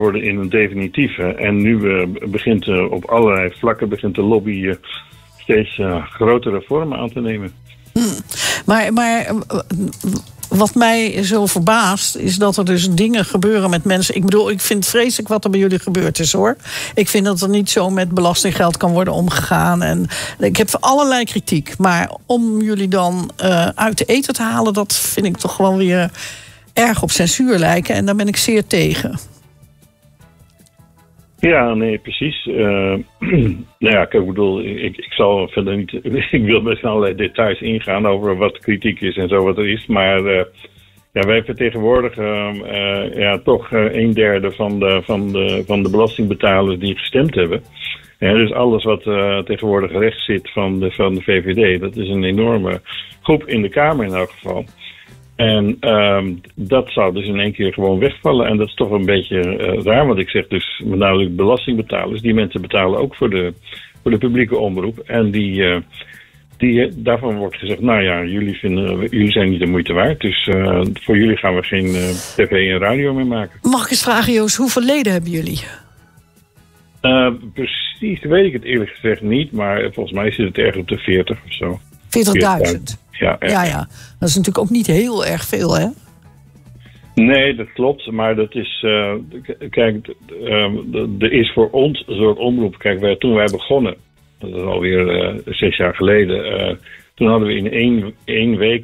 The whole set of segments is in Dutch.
worden in een definitieve. En nu begint op allerlei vlakken de lobby steeds grotere vormen aan te nemen. Maar wat mij zo verbaast is dat er dus dingen gebeuren met mensen. Ik bedoel, ik vind het vreselijk wat er bij jullie gebeurd is, hoor. Ik vind dat er niet zo met belastinggeld kan worden omgegaan. En ik heb allerlei kritiek. Maar om jullie dan uit de eten te halen, dat vind ik toch gewoon weer erg op censuur lijken. En daar ben ik zeer tegen. Ja, nee, precies. Nou ja, ik bedoel, ik zal verder niet. Ik wil best allerlei details ingaan over wat kritiek is en zo wat er is. Maar ja, wij vertegenwoordigen toch 1/3 van de belastingbetalers die gestemd hebben. Ja, dus alles wat tegenwoordig rechts zit van de VVD, dat is een enorme groep in de Kamer in elk geval. En dat zou dus in één keer gewoon wegvallen. En dat is toch een beetje raar, want ik zeg dus met name belastingbetalers. Die mensen betalen ook voor de publieke omroep. En daarvan wordt gezegd, nou ja, jullie zijn niet de moeite waard. Dus voor jullie gaan we geen tv en radio meer maken. Mag ik eens vragen, Joost, hoeveel leden hebben jullie? Precies, weet ik het eerlijk gezegd niet. Maar volgens mij zit het erg op de 40 of zo. 40.000? Ja. Dat is natuurlijk ook niet heel erg veel, hè? Nee, dat klopt. Maar dat is... kijk, er is voor ons een soort omroep. Kijk, toen wij begonnen, dat is alweer 6 jaar geleden... toen hadden we in één week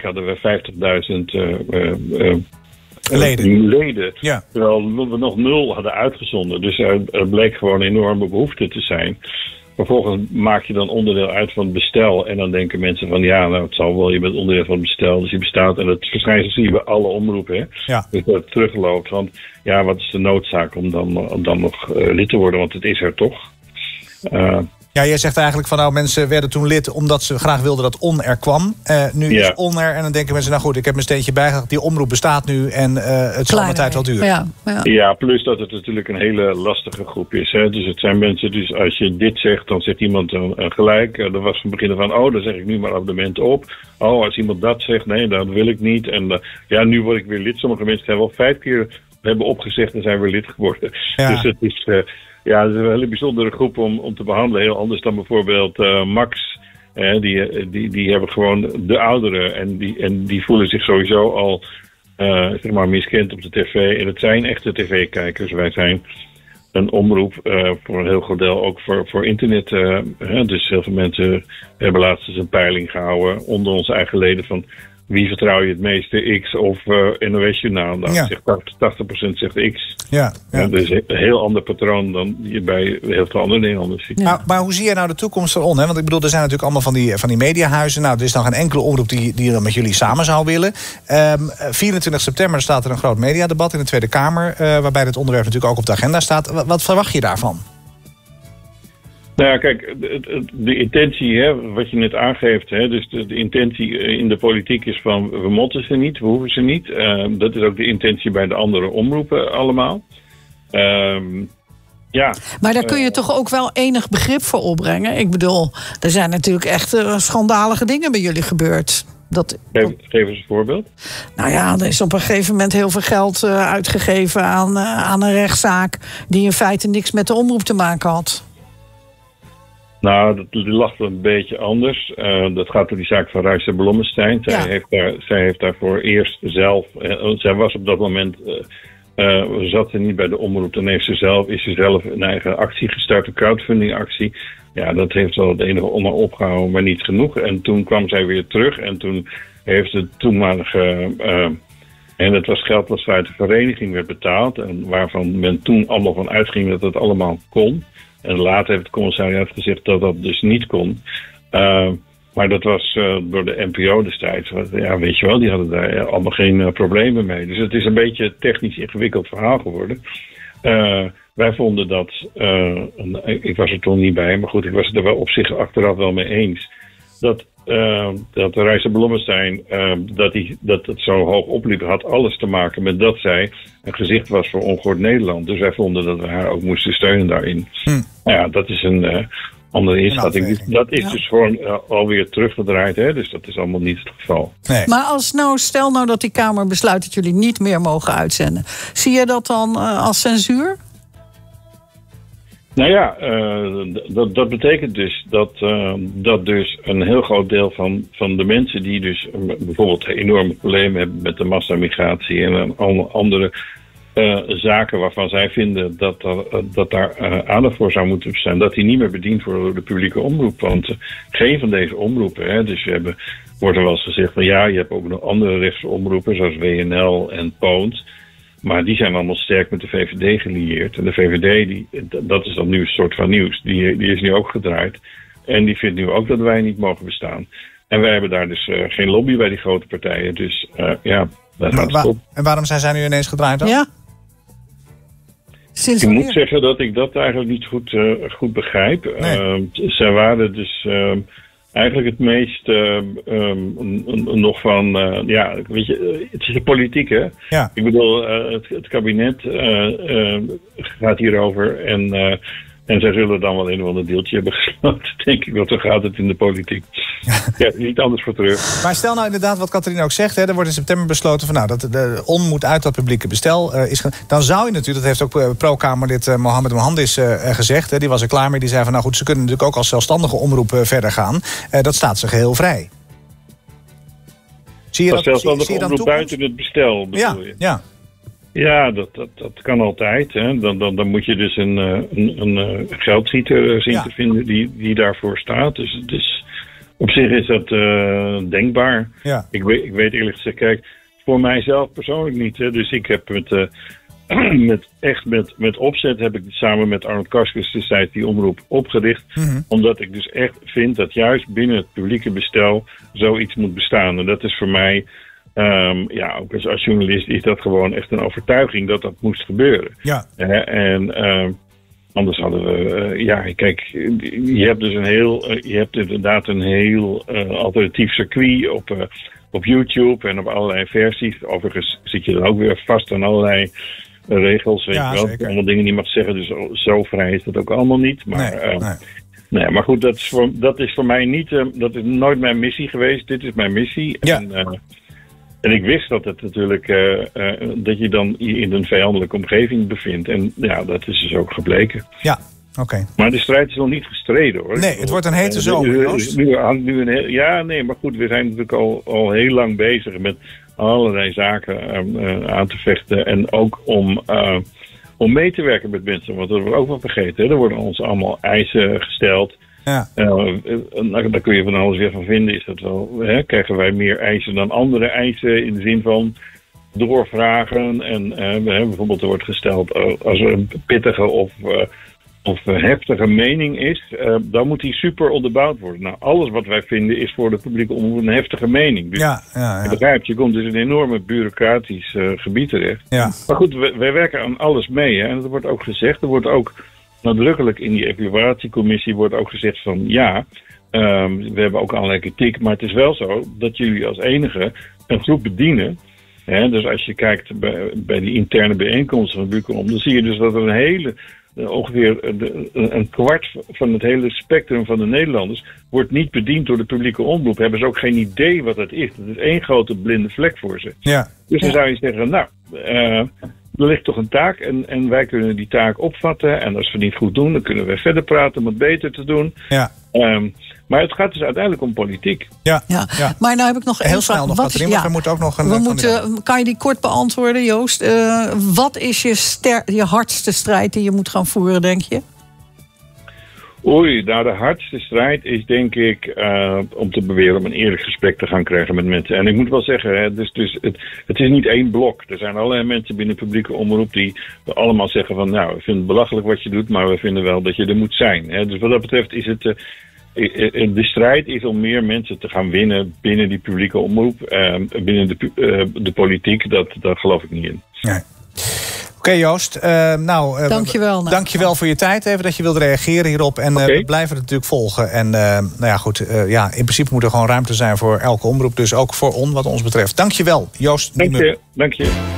50.000 leden. Ja. Terwijl we nog 0 hadden uitgezonden. Dus er bleek gewoon een enorme behoefte te zijn. Vervolgens maak je dan onderdeel uit van het bestel. En dan denken mensen van, ja, nou, het zal wel, je bent onderdeel van het bestel. Dus je bestaat. En dat verschijnsel zie je bij alle omroepen. Hè? Ja. Dus dat het terugloopt. Want ja, wat is de noodzaak om dan nog lid te worden? Want het is er toch. Ja, jij zegt eigenlijk van, nou, mensen werden toen lid omdat ze graag wilden dat On er kwam. Nu is On er en dan denken mensen, nou goed, ik heb mijn steentje bijgebracht. Die omroep bestaat nu en het zal mijn tijd wel duren. Ja, plus dat het natuurlijk een hele lastige groep is. Hè? Dus het zijn mensen, dus als je dit zegt, dan zegt iemand gelijk. Er was van begin van, dan zeg ik nu maar abonnement op. Als iemand dat zegt, nee, dat wil ik niet. En nu word ik weer lid. Sommige mensen zijn wel 5 keer hebben opgezegd en zijn weer lid geworden. Ja. Dus het is... Ja, het is een hele bijzondere groep om te behandelen. Heel anders dan bijvoorbeeld Max. Die hebben gewoon de ouderen. En die voelen zich sowieso al miskend op de tv. En het zijn echte tv-kijkers. Wij zijn een omroep voor een heel groot deel ook voor internet. Dus heel veel mensen hebben laatst eens een peiling gehouden onder onze eigen leden van... Wie vertrouw je het meeste, X of NOS Journaal? Nou, zegt 80% zegt X. Ja. Dat is een heel ander patroon dan je bij heel veel andere Nederlanders ziet. Ja. Maar hoe zie jij nou de toekomst van On? Hè? Want ik bedoel, er zijn natuurlijk allemaal van die mediahuizen. Nou, er is dan geen enkele omroep die er met jullie samen zou willen. 24 september staat er een groot mediadebat in de Tweede Kamer... waarbij dit onderwerp natuurlijk ook op de agenda staat. Wat verwacht je daarvan? Nou ja, kijk, de intentie, wat je net aangeeft... dus de intentie in de politiek is van... we moeten ze niet, we hoeven ze niet. Dat is ook de intentie bij de andere omroepen allemaal. Maar daar kun je toch ook wel enig begrip voor opbrengen? Ik bedoel, er zijn natuurlijk echt schandalige dingen bij jullie gebeurd. Geef eens een voorbeeld. Nou ja, er is op een gegeven moment heel veel geld uitgegeven... aan een rechtszaak die in feite niks met de omroep te maken had. Nou, dat lag een beetje anders. Dat gaat om die zaak van Ruijs Blommestein. Zij heeft daarvoor eerst zelf... zij was op dat moment... zat ze niet bij de omroep. Dan is ze zelf een eigen actie gestart, een crowdfunding-actie. Ja, dat heeft wel het enige onder opgehouden, maar niet genoeg. En toen kwam zij weer terug. En toen heeft de toenmalige... en het was geld dat vanuit de vereniging werd betaald. En waarvan men toen allemaal van uitging dat het allemaal kon. En later heeft het commissariaat gezegd dat dat dus niet kon. Maar dat was door de NPO destijds. Ja, weet je wel, die hadden daar allemaal geen problemen mee. Dus het is een beetje een technisch ingewikkeld verhaal geworden. Wij vonden dat... ik was er toen niet bij, maar goed, ik was het er wel op zich achteraf wel mee eens. Dat Ruijs Blommestein, dat het zo hoog opliep, had alles te maken met dat zij een gezicht was voor Ongehoord Nederland. Dus wij vonden dat we haar ook moesten steunen daarin. Nou ja, dat is een andere inschatting. Dat is dus gewoon alweer teruggedraaid, hè? Dus dat is allemaal niet het geval. Nee. Maar stel nou dat die Kamer besluit dat jullie niet meer mogen uitzenden. Zie je dat dan als censuur? Nou ja, dat betekent dus dat dus een heel groot deel van de mensen die dus bijvoorbeeld enorme problemen hebben met de massamigratie en andere zaken waarvan zij vinden dat daar aandacht voor zou moeten zijn, dat die niet meer bediend worden door de publieke omroep. Want geen van deze omroepen, hè, dus wordt er wel eens gezegd van ja, je hebt ook nog andere rechtse omroepen zoals WNL en Poont. Maar die zijn allemaal sterk met de VVD gelieerd. En de VVD, dat is dan nu een soort van nieuws. Die is nu ook gedraaid. En die vindt nu ook dat wij niet mogen bestaan. En wij hebben daar dus geen lobby bij die grote partijen. Dus ja, daar gaat het op. En waarom zijn zij nu ineens gedraaid dan? Ja. Ik moet zeggen dat ik dat eigenlijk niet goed begrijp. Nee. Zij waren dus eigenlijk het meest nog van... ja, weet je, het is de politiek, hè? Ja. Ik bedoel, het kabinet gaat hierover en zij zullen dan wel een of ander deeltje hebben gesloten, denk ik. Want zo gaat het in de politiek. Ja, niet anders voor terug. Maar stel nou inderdaad wat Catharina ook zegt. Hè, er wordt in september besloten van nou, dat de ON moet uit dat publieke bestel. Dan zou je natuurlijk, dat heeft ook pro-Kamerlid Mohammed Mohandis gezegd. Hè, die was er klaar mee. Die zei van nou goed, ze kunnen natuurlijk ook als zelfstandige omroep verder gaan. Dat staat ze geheel vrij. Zie je dat zelfstandige omroep buiten het bestel, bedoel je? Ja. Ja, dat kan altijd. Hè. Dan moet je dus een geldschieter zien te vinden die daarvoor staat. Dus op zich is dat denkbaar. Ja. Ik weet eerlijk gezegd, kijk, voor mijzelf persoonlijk niet. Hè. Dus ik heb met opzet heb ik samen met Arnold Karskens destijds die omroep opgericht. Mm-hmm. Omdat ik dus echt vind dat juist binnen het publieke bestel zoiets moet bestaan. En dat is voor mij... ja, ook als journalist is dat gewoon echt een overtuiging dat moest gebeuren. Ja. Anders hadden we... ja, kijk, je hebt dus je hebt inderdaad een heel alternatief circuit op YouTube en op allerlei versies. Overigens zit je dan ook weer vast aan allerlei regels. Weet je wel, allemaal dingen die je mag zeggen. Dus zo vrij is dat ook allemaal niet. Maar, nee, maar goed, dat is voor mij niet... dat is nooit mijn missie geweest. Dit is mijn missie. Ja. En ik wist dat het natuurlijk dat je dan in een vijandelijke omgeving bevindt. En ja, dat is dus ook gebleken. Ja, oké. Maar de strijd is nog niet gestreden, hoor. Nee, het wordt een hete zomer. Ja, nee, maar goed, we zijn natuurlijk al heel lang bezig met allerlei zaken aan te vechten. En ook om mee te werken met mensen. Want dat wordt ook wel vergeten. Hè? Er worden ons allemaal eisen gesteld. Ja. Daar kun je van alles weer van vinden. Is dat wel, hè? Krijgen wij meer eisen dan andere eisen in de zin van doorvragen? En bijvoorbeeld er wordt gesteld als er een pittige of heftige mening is, dan moet die super onderbouwd worden. Nou, alles wat wij vinden is voor de publieke omroep een heftige mening. Dus je begrijpt, je komt dus in een enorme bureaucratisch gebied terecht. Ja. Maar goed, wij werken aan alles mee. Hè? En dat wordt ook gezegd. Er wordt ook nadrukkelijk in die evaluatiecommissie wordt ook gezegd van ja, we hebben ook allerlei kritiek, maar het is wel zo dat jullie als enige een groep bedienen. Hè? Dus als je kijkt bij die interne bijeenkomsten van Bucom, dan zie je dus dat er ongeveer een kwart van het hele spectrum van de Nederlanders wordt niet bediend door de publieke omroep. Hebben ze ook geen idee wat dat is. Dat is één grote blinde vlek voor ze. Ja. Dus dan zou je zeggen, nou, er ligt toch een taak en wij kunnen die taak opvatten. En als we niet goed doen, dan kunnen we verder praten om het beter te doen. Ja. Maar het gaat dus uiteindelijk om politiek. Ja. Maar nou heb ik nog heel snel nog wat. We moeten ook nog kan je die kort beantwoorden, Joost? Wat is je hardste strijd die je moet gaan voeren, denk je? Oei, nou de hardste strijd is denk ik om te proberen om een eerlijk gesprek te gaan krijgen met mensen. En ik moet wel zeggen, hè, dus het is niet één blok. Er zijn allerlei mensen binnen de publieke omroep die allemaal zeggen van nou, we vinden het belachelijk wat je doet, maar we vinden wel dat je er moet zijn. Hè. Dus wat dat betreft is het... de strijd is om meer mensen te gaan winnen binnen die publieke omroep, binnen de politiek. Dat geloof ik niet in. Nee. Oké, Joost. Dankjewel voor je tijd. Even dat je wilde reageren hierop. En we blijven het natuurlijk volgen. En in principe moet er gewoon ruimte zijn voor elke omroep. Dus ook voor ON wat ons betreft. Dankjewel, Joost. Dank je.